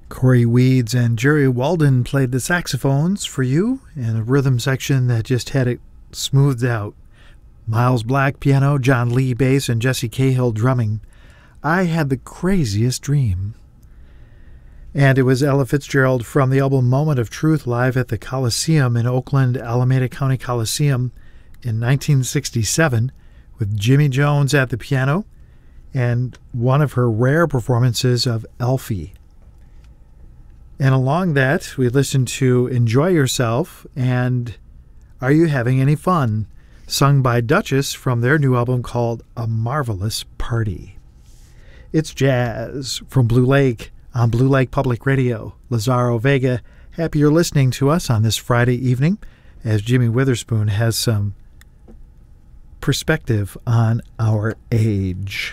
Corey Weeds and Jerry Walden played the saxophones for you in a rhythm section that just had it smoothed out. Miles Black piano, John Lee bass, and Jesse Cahill drumming. I Had the Craziest Dream. And it was Ella Fitzgerald from the album Moment of Truth live at the Coliseum in Oakland, Alameda County Coliseum in 1967 with Jimmy Jones at the piano and one of her rare performances of Elfie. And along that, we listened to Enjoy Yourself and Are You Having Any Fun, sung by Duchess from their new album called A Marvelous Party. It's jazz from Blue Lake on Blue Lake Public Radio. Lazaro Vega, happy you're listening to us on this Friday evening as Jimmy Witherspoon has some perspective on our age.